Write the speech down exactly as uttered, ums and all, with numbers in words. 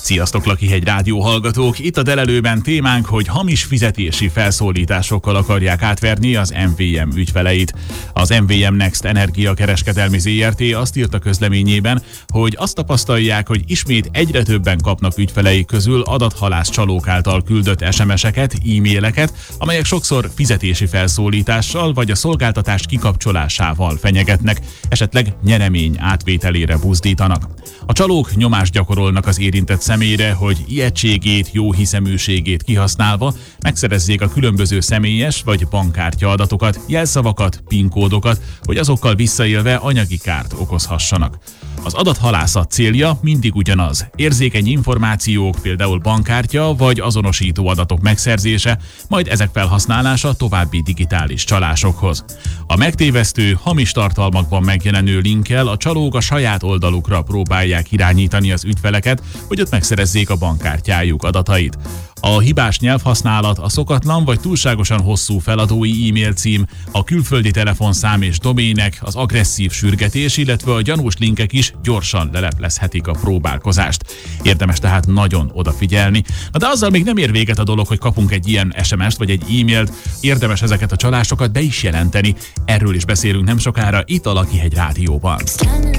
Sziasztok, Lakihegy rádió hallgatók! Itt a Delelőben témánk, hogy hamis fizetési felszólításokkal akarják átverni az em vé em ügyfeleit. Az em vé em Next Energiakereskedelmi zé er té azt írta közleményében, hogy azt tapasztalják, hogy ismét egyre többen kapnak ügyfeleik közül adathalász csalók által küldött es em eseket, e-maileket, amelyek sokszor fizetési felszólítással vagy a szolgáltatás kikapcsolásával fenyegetnek, esetleg nyeremény átvételére buzdítanak. A csalók nyomást gyakorolnak az érintett személyre, hogy ijegységét, jóhiszeműségét kihasználva megszerezzék a különböző személyes vagy bankkártya adatokat, jelszavakat, PIN kódokat, hogy azokkal visszaélve anyagi kárt okozhassanak. Az adathalászat célja mindig ugyanaz: érzékeny információk, például bankkártya vagy azonosító adatok megszerzése, majd ezek felhasználása további digitális csalásokhoz. A megtévesztő, hamis tartalmakban megjelenő linkkel a csalók a saját oldalukra próbálják irányítani az ügyfeleket, hogy ott megszerezzék a bankkártyájuk adatait. A hibás nyelvhasználat, a szokatlan vagy túlságosan hosszú feladói e-mail cím, a külföldi telefonszám és domének, az agresszív sürgetés, illetve a gyanús linkek is gyorsan leleplezhetik a próbálkozást. Érdemes tehát nagyon odafigyelni. Na de azzal még nem ér véget a dolog, hogy kapunk egy ilyen es em est vagy egy e-mailt. Érdemes ezeket a csalásokat be is jelenteni. Erről is beszélünk nem sokára itt a Lakihegy rádióban.